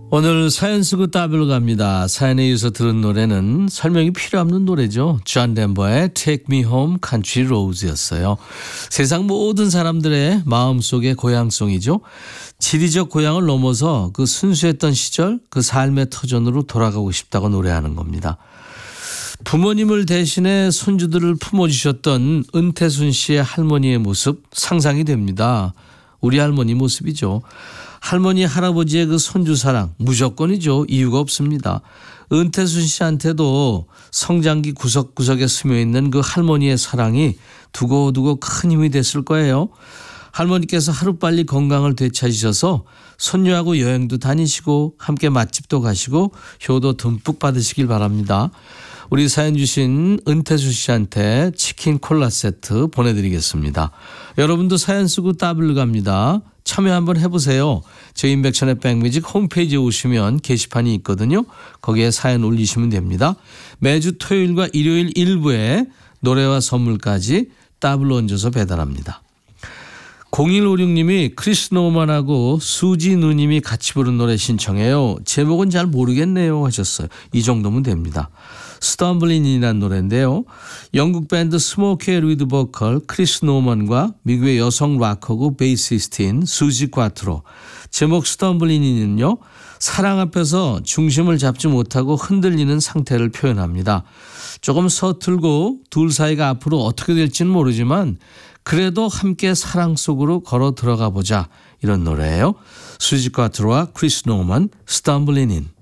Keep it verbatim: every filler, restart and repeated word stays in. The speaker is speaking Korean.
오늘 사연 쓰고 따블로 갑니다. 사연에 이어서 들은 노래는 설명이 필요 없는 노래죠. 존 덴버의 Take Me Home Country Roads였어요. 세상 모든 사람들의 마음속의 고향송이죠. 지리적 고향을 넘어서 그 순수했던 시절 그 삶의 터전으로 돌아가고 싶다고 노래하는 겁니다. 부모님을 대신해 손주들을 품어주셨던 은태순 씨의 할머니의 모습 상상이 됩니다. 우리 할머니 모습이죠. 할머니 할아버지의 그 손주 사랑 무조건이죠. 이유가 없습니다. 은태순 씨한테도 성장기 구석구석에 스며있는 그 할머니의 사랑이 두고두고 큰 힘이 됐을 거예요. 할머니께서 하루빨리 건강을 되찾으셔서 손녀하고 여행도 다니시고 함께 맛집도 가시고 효도 듬뿍 받으시길 바랍니다. 우리 사연 주신 은태수 씨한테 치킨 콜라 세트 보내드리겠습니다. 여러분도 사연 쓰고 따블로 갑니다. 참여 한번 해보세요. 저희 인백션의 백뮤직 홈페이지에 오시면 게시판이 있거든요. 거기에 사연 올리시면 됩니다. 매주 토요일과 일요일 일부에 노래와 선물까지 따블로 얹어서 배달합니다. 공일오육 님이 크리스 노만하고 수지 누님이 같이 부른 노래 신청해요. 제목은 잘 모르겠네요 하셨어요. 이 정도면 됩니다. 스톰블린이라는 노래인데요. 영국 밴드 스모키의 리드 보컬 크리스 노만과 미국의 여성 락커고 베이시스트인 수지 꽈트로. 제목 스톰블린이는요. 사랑 앞에서 중심을 잡지 못하고 흔들리는 상태를 표현합니다. 조금 서툴고 둘 사이가 앞으로 어떻게 될지는 모르지만 그래도 함께 사랑 속으로 걸어 들어가 보자 이런 노래예요. 수지 꽈트로와 크리스 노만 스톰블린 인.